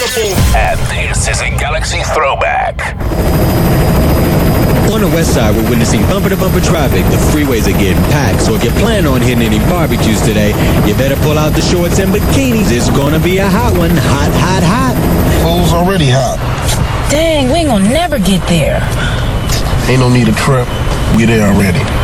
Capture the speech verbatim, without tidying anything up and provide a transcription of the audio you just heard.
And this is a Galaxy Throwback. On the west side, we're witnessing bumper-to-bumper traffic. The freeways are getting packed, so if you plan on hitting any barbecues today, you better pull out the shorts and bikinis. It's gonna be a hot one. Hot, hot, hot. Clothes already hot. Dang, we ain't gonna never get there. Ain't no need of trip. We there already.